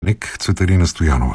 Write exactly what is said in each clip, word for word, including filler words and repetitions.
Цветелина Стоянова.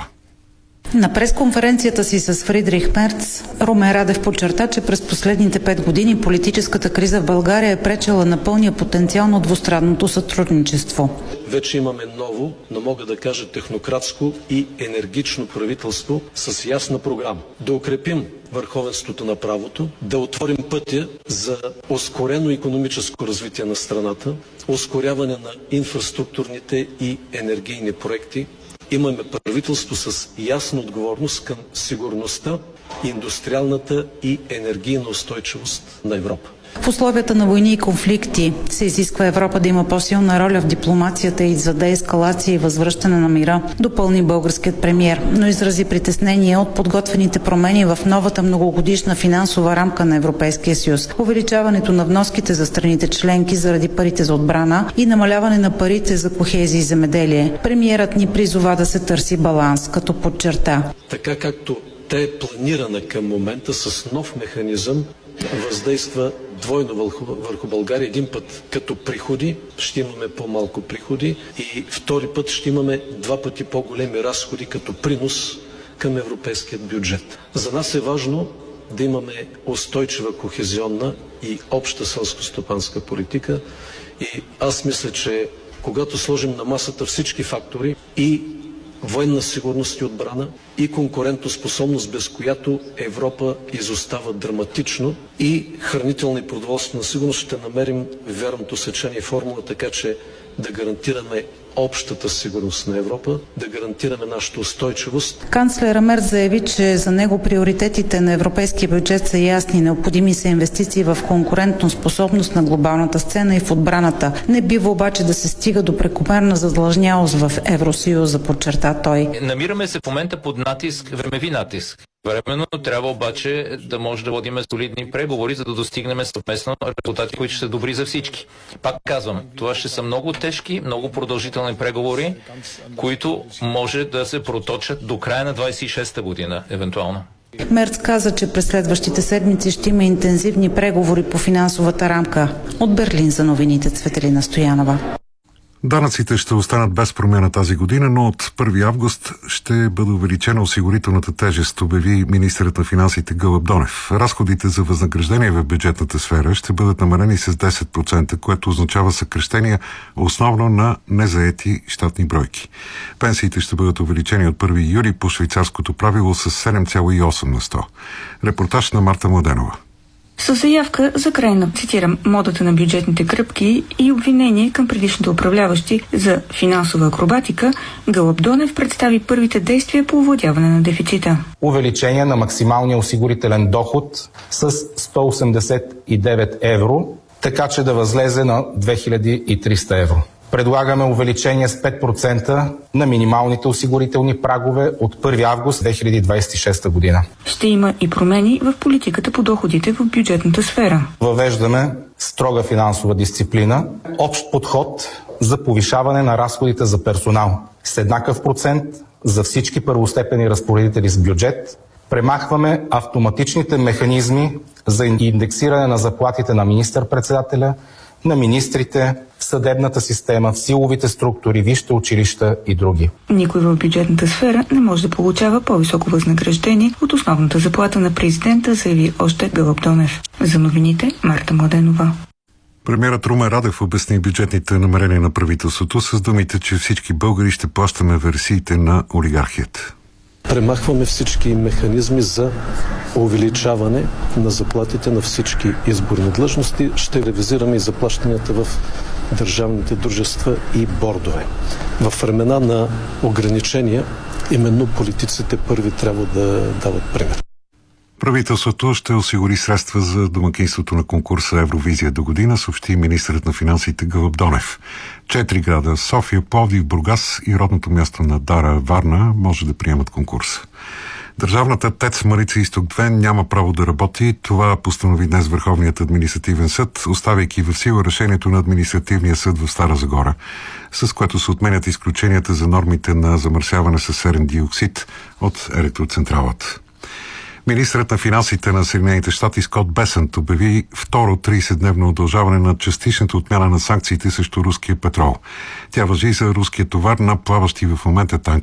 На пресконференцията си с Фридрих Мерц, Румен Радев подчерта, че през последните пет години политическата криза в България е пречела на пълния потенциал на двустранното сътрудничество. Вече имаме ново, но мога да кажа технократско и енергично правителство с ясна програма. Да укрепим върховенството на правото, да отворим пътя за ускорено икономическо развитие на страната, ускоряване на инфраструктурните и енергийни проекти. Имаме правителство с ясна отговорност към сигурността, индустриалната и енергийна устойчивост на Европа. В условията на войни и конфликти се изисква Европа да има по-силна роля в дипломацията и за деескалация и възвръщане на мира, допълни българският премиер, но изрази притеснение от подготвените промени в новата многогодишна финансова рамка на Европейския съюз, увеличаването на вноските за страните членки заради парите за отбрана и намаляване на парите за кохезия и земеделие. Премиерът ни призова да се търси баланс, като подчерта. Така както тя е планирана към момента с нов механизъм, въздейства двойно върху, върху България. Един път като приходи ще имаме по-малко приходи и втори път ще имаме два пъти по-големи разходи като принос към европейският бюджет. За нас е важно да имаме устойчива кохезионна и обща селско-стопанска политика и аз мисля, че когато сложим на масата всички фактори и военна сигурност и отбрана и конкурентоспособност, без която Европа изостава драматично, и хранителна и продоволствена сигурност, ще намерим вярното сечение и формула, така че да гарантираме общата сигурност на Европа, да гарантираме нашата устойчивост. Канцлера Мерц заяви, че за него приоритетите на европейския бюджет са ясни. Необходими са инвестиции в конкурентно способност на глобалната сцена и в отбраната. Не бива обаче да се стига до прекомерна задлъжнялост в Евросъюза, подчерта той. Намираме се в момента под натиск, времеви натиск. Временно трябва обаче да може да водим солидни преговори, за да достигнем съвместно резултати, които ще са добри за всички. Пак казвам, това ще са много тежки, много продължителни преговори, които може да се проточат до края на двадесет и шеста година, евентуално. Мерц каза, че през следващите седмици ще има интензивни преговори по финансовата рамка. От Берлин за новините Цветелина Стоянова. Данъците ще останат без промяна тази година, но от първи август ще бъде увеличена осигурителната тежест, обяви министърът на финансите Гълъб Донев. Разходите за възнаграждение в бюджетната сфера ще бъдат намалени с десет процента, което означава съкращения основно на незаети щатни бройки. Пенсиите ще бъдат увеличени от първи юли по швейцарското правило с седем цяло и осем на сто. Репортаж на Марта Младенова. С заявка за край на, цитирам, модата на бюджетните кръпки и обвинение към предишните управляващи за финансова акробатика, Гълъб Донев представи първите действия по овладяване на дефицита. Увеличение на максималния осигурителен доход с сто осемдесет и девет евро, така че да възлезе на две хиляди и триста евро. Предлагаме увеличение с пет процента на минималните осигурителни прагове от първи август две хиляди двадесет и шеста година. Ще има и промени в политиката по доходите в бюджетната сфера. Въвеждаме строга финансова дисциплина, общ подход за повишаване на разходите за персонал с еднакъв процент за всички първостепенни разпоредители с бюджет. Премахваме автоматичните механизми за индексиране на заплатите на министър-председателя, на министрите, в съдебната система, в силовите структури, висшите училища и други. Никой в бюджетната сфера не може да получава по-високо възнаграждение от основната заплата на президента, заяви още Гълъб Донев. За новините Марта Младенова. Премиерът Румен Радев обясни бюджетните намерения на правителството с думите, че всички българи ще плащаме версиите на олигархията. Премахваме всички механизми за увеличаване на заплатите на всички изборни длъжности. Ще ревизираме и заплащанията в държавните дружества и бордове. В времена на ограничения именно политиците първи трябва да дават пример. Правителството ще осигури средства за домакинството на конкурса Евровизия до година, съобщи министърът на финансите Гълъб Донев. Четири града – София, Пловдив, Бургас и родното място на Дара, Варна, може да приемат конкурса. Държавната ТЕЦ Марица Изток две няма право да работи. Това постанови днес Върховният административен съд, оставяйки в сила решението на административния съд в Стара Загора, с което се отменят изключенията за нормите на замърсяване с серен диоксид от електроцентралата. Министърът на финансите на Съединените щати Скот Бесънт обяви второ тридесетдневно удължаване на частичната отмяна на санкциите срещу руския петрол. Тя важи за руския товар на плаващи в момента танкери